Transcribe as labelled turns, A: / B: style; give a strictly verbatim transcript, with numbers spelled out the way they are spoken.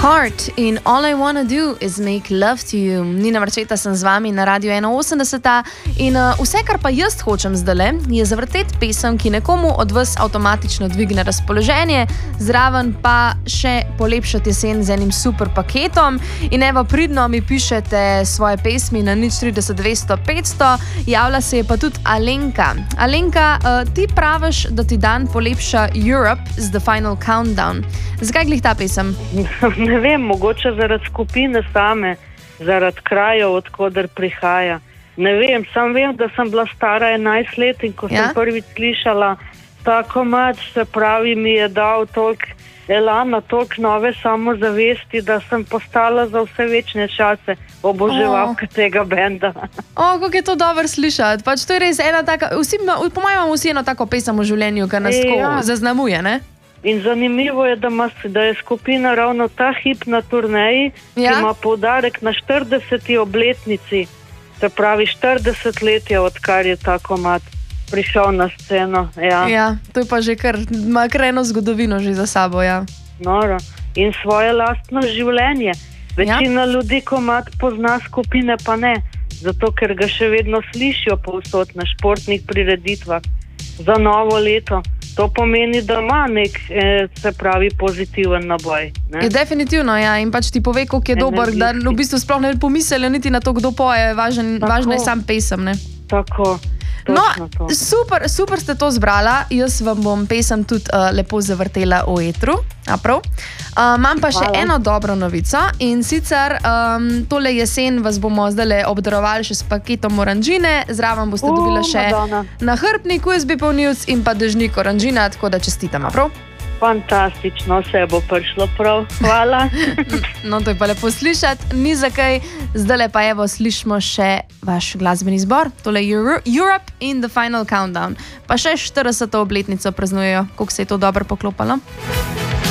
A: Heart in All I Wanna Do Is Make Love to You. Nina Marčeta sem z vami na Radiu ena osemdeset in uh, vse, kar pa jaz hočem zdajle, je zavrteti pesem, ki nekomu od vas avtomatično dvigne razpoloženje, zraven pa še polepšati jesen z enim super paketom. In evo, pridno mi pišete svoje pesmi na nič trideset dvesto petsto, javlja se je pa tudi Alenka. Alenka, uh, ti praviš, da ti dan polepša Europe z The Final Countdown. Zakaj glih ta pesem?
B: Ne vem, mogoče zaradi skupine same, zaradi krajev, odkoder prihaja. Ne vem, sam vem, da sem bila stara enajst let in ko ja? sem prvič slišala ta komad, se pravi, mi je dal toliko elana, toliko nove samozavesti, da sem postala za vse večne čase oboževalka oh. tega benda.
A: O, oh, kako je to dobro slišati. Pač to je res ena taka, vsi, po mojem imamo vsi eno tako pesem v življenju, ki nas e, ja. zaznamuje, ne?
B: In zanimivo je, da, ima, da je skupina ravno ta hip na turneji, ja? ki ima poudarek na štirideseti obletnici. Se pravi, štirideset let je, odkar je ta komad prišel na sceno. Ja,
A: ja to je pa že kar, ima kar eno zgodovino že za sabo, ja.
B: Noro. In svoje lastno življenje. Večina ja? ljudi komad pozna, skupine pa ne. Zato, ker ga še vedno slišijo povsod na športnih prireditvah za novo leto. To pomeni, da ima nek, eh, se pravi, pozitiven naboj. Ne?
A: Je definitivno, ja. In pač ti pove, koliko je dober, da v bistvu sploh ne pomislijo niti na to, kdo poje. Važen, važno je sam pesem, ne?
B: Tako.
A: No, super, super ste to zbrala. Jaz vam bom pesem tudi uh, lepo zavrtela v etru. Uh, imam pa še Hvala. eno dobro novico in sicer um, tole jesen vas bomo zdaj obdarovali še s paketom oranžine, zraven boste uh, dobila še Madonna. nahrbtnik U S B polnilc in pa dežnik oranžina, tako da čestitam, prav?
B: Fantastično, vse bo prišlo prav. Hvala.
A: No, to je pa lepo slišati, ni za kaj. Zdaj pa evo, slišimo še vaš glasbeni zbor, tole Euro Europe in The Final Countdown. Pa še štirideseto obletnico praznujejo, koliko se je to dobro poklopalo.